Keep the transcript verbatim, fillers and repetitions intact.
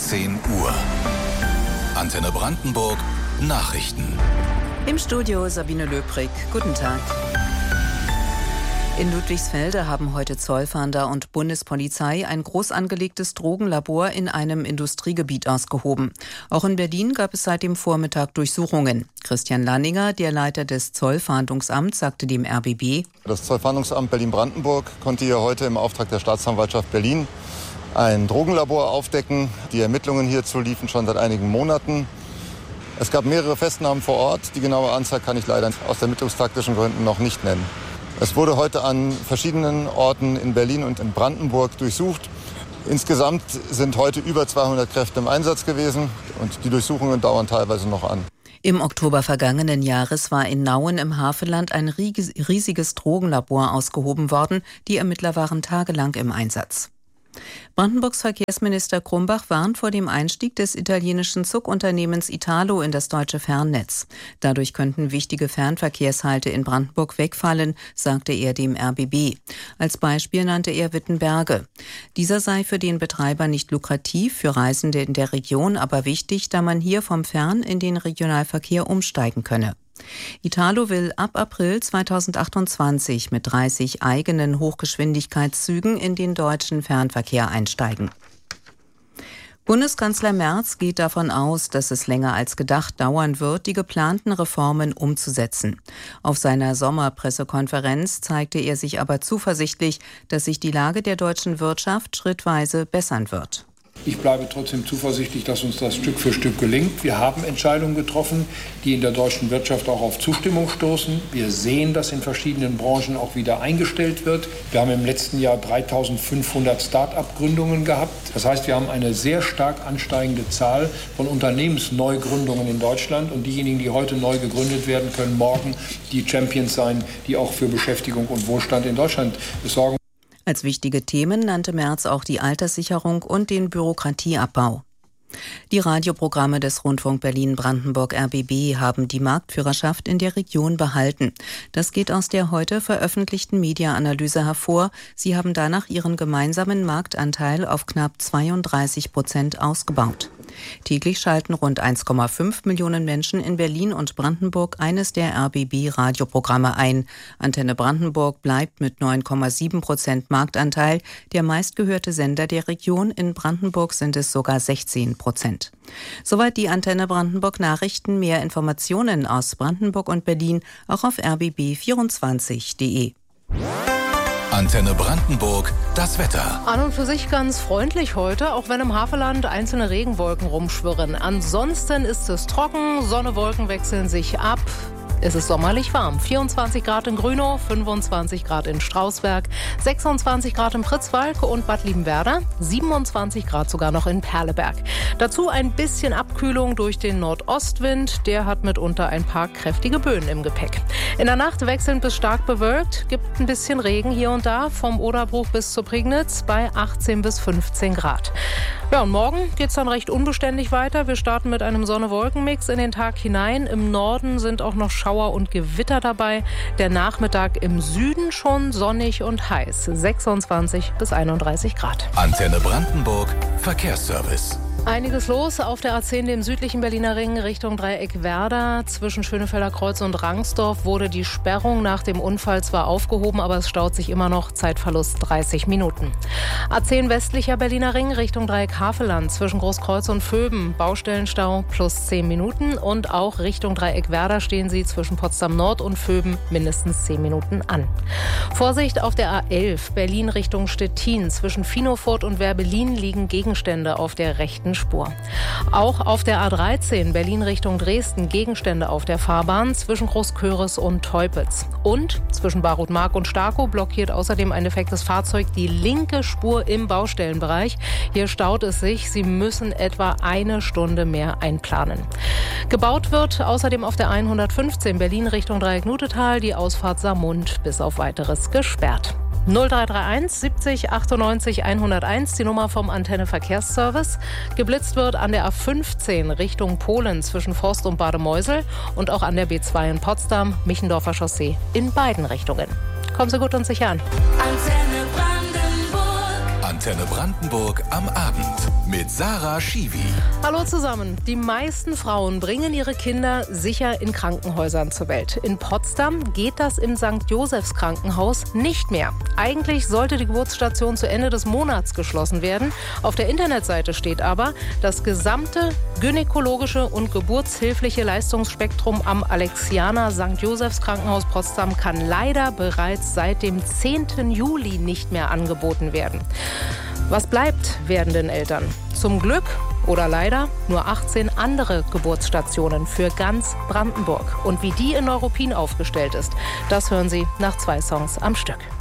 zehn Uhr. Antenne Brandenburg Nachrichten. Im Studio Sabine Löbrig. Guten Tag. In Ludwigsfelde haben heute Zollfahnder und Bundespolizei ein groß angelegtes Drogenlabor in einem Industriegebiet ausgehoben. Auch in Berlin gab es seit dem Vormittag Durchsuchungen. Christian Lanninger, der Leiter des Zollfahndungsamts, sagte dem R B B: Das Zollfahndungsamt Berlin-Brandenburg konnte hier heute im Auftrag der Staatsanwaltschaft Berlin ein Drogenlabor aufdecken. Die Ermittlungen hierzu liefen schon seit einigen Monaten. Es gab mehrere Festnahmen vor Ort. Die genaue Anzahl kann ich leider aus ermittlungstaktischen Gründen noch nicht nennen. Es wurde heute an verschiedenen Orten in Berlin und in Brandenburg durchsucht. Insgesamt sind heute über zweihundert Kräfte im Einsatz gewesen und die Durchsuchungen dauern teilweise noch an. Im Oktober vergangenen Jahres war in Nauen im Havelland ein riesiges Drogenlabor ausgehoben worden. Die Ermittler waren tagelang im Einsatz. Brandenburgs Verkehrsminister Krumbach warnt vor dem Einstieg des italienischen Zugunternehmens Italo in das deutsche Fernnetz. Dadurch könnten wichtige Fernverkehrshalte in Brandenburg wegfallen, sagte er dem R B B. Als Beispiel nannte er Wittenberge. Dieser sei für den Betreiber nicht lukrativ, für Reisende in der Region aber wichtig, da man hier vom Fern- in den Regionalverkehr umsteigen könne. Italo will ab April zweitausendachtundzwanzig mit dreißig eigenen Hochgeschwindigkeitszügen in den deutschen Fernverkehr einsteigen. Bundeskanzler Merz geht davon aus, dass es länger als gedacht dauern wird, die geplanten Reformen umzusetzen. Auf seiner Sommerpressekonferenz zeigte er sich aber zuversichtlich, dass sich die Lage der deutschen Wirtschaft schrittweise bessern wird. Ich bleibe trotzdem zuversichtlich, dass uns das Stück für Stück gelingt. Wir haben Entscheidungen getroffen, die in der deutschen Wirtschaft auch auf Zustimmung stoßen. Wir sehen, dass in verschiedenen Branchen auch wieder eingestellt wird. Wir haben im letzten Jahr dreitausendfünfhundert Start-up-Gründungen gehabt. Das heißt, wir haben eine sehr stark ansteigende Zahl von Unternehmensneugründungen in Deutschland. Und diejenigen, die heute neu gegründet werden, können morgen die Champions sein, die auch für Beschäftigung und Wohlstand in Deutschland sorgen. Als wichtige Themen nannte Merz auch die Alterssicherung und den Bürokratieabbau. Die Radioprogramme des Rundfunk Berlin-Brandenburg R B B haben die Marktführerschaft in der Region behalten. Das geht aus der heute veröffentlichten Media-Analyse hervor. Sie haben danach ihren gemeinsamen Marktanteil auf knapp zweiunddreißig Prozent ausgebaut. Täglich schalten rund eins Komma fünf Millionen Menschen in Berlin und Brandenburg eines der R B B-Radioprogramme ein. Antenne Brandenburg bleibt mit neun Komma sieben Prozent Marktanteil der meistgehörte Sender der Region. In Brandenburg sind es sogar sechzehn Prozent. Soweit die Antenne Brandenburg Nachrichten. Mehr Informationen aus Brandenburg und Berlin auch auf r b b vierundzwanzig punkt d e. Antenne Brandenburg, das Wetter. An und für sich ganz freundlich heute, auch wenn im Havelland einzelne Regenwolken rumschwirren. Ansonsten ist es trocken, Sonne, Wolken wechseln sich ab. Es ist sommerlich warm. vierundzwanzig Grad in Grünow, fünfundzwanzig Grad in Strausberg, sechsundzwanzig Grad in Pritzwalk und Bad Liebenwerda, siebenundzwanzig Grad sogar noch in Perleberg. Dazu ein bisschen Abkühlung durch den Nordostwind. Der hat mitunter ein paar kräftige Böen im Gepäck. In der Nacht wechselnd bis stark bewölkt, gibt ein bisschen Regen hier und da, vom Oderbruch bis zur Prignitz bei achtzehn bis fünfzehn Grad. Ja, und morgen geht's dann recht unbeständig weiter. Wir starten mit einem Sonne-Wolken-Mix in den Tag hinein. Im Norden sind auch noch Schauer und Gewitter dabei. Der Nachmittag im Süden schon sonnig und heiß. sechsundzwanzig bis einunddreißig Grad. Antenne Brandenburg Verkehrsservice. Einiges los auf der A zehn, dem südlichen Berliner Ring Richtung Dreieck Werder. Zwischen Schönefelder Kreuz und Rangsdorf wurde die Sperrung nach dem Unfall zwar aufgehoben, aber es staut sich immer noch. Zeitverlust dreißig Minuten. A zehn westlicher Berliner Ring Richtung Dreieck Havelland. Zwischen Großkreuz und Vöben Baustellenstau plus zehn Minuten. Und auch Richtung Dreieck Werder stehen sie zwischen Potsdam Nord und Vöben mindestens zehn Minuten an. Vorsicht auf der A elf Berlin Richtung Stettin. Zwischen Finofurt und Werbelin liegen Gegenstände auf der rechten Spur. Auch auf der A dreizehn Berlin Richtung Dresden Gegenstände auf der Fahrbahn zwischen Großköris und Teupitz. Und zwischen Barutmark und Starkow blockiert außerdem ein defektes Fahrzeug die linke Spur im Baustellenbereich. Hier staut es sich. Sie müssen etwa eine Stunde mehr einplanen. Gebaut wird außerdem auf der hundertfünfzehn Berlin Richtung Dreieck-Nutetal die Ausfahrt Saarmund bis auf weiteres gesperrt. null drei drei eins siebzig achtundneunzig hunderteins, die Nummer vom Antenne Verkehrsservice. Geblitzt wird an der A fünfzehn Richtung Polen zwischen Forst und Bademeusel und auch an der B zwei in Potsdam, Michendorfer Chaussee in beiden Richtungen. Kommen Sie gut und sicher an. Antenne Brandenburg. Antenne Brandenburg am Abend mit Sarah Schiwi. Hallo zusammen. Die meisten Frauen bringen ihre Kinder sicher in Krankenhäusern zur Welt. In Potsdam geht das im Sankt Josephs Krankenhaus nicht mehr. Eigentlich sollte die Geburtsstation zu Ende des Monats geschlossen werden. Auf der Internetseite steht aber, das gesamte gynäkologische und geburtshilfliche Leistungsspektrum am Alexianer Sankt Josephs Krankenhaus Potsdam kann leider bereits seit dem zehnten Juli nicht mehr angeboten werden. Was bleibt werdenden Eltern? Zum Glück oder leider nur achtzehn andere Geburtsstationen für ganz Brandenburg. Und wie die in Neuruppin aufgestellt ist, das hören Sie nach zwei Songs am Stück.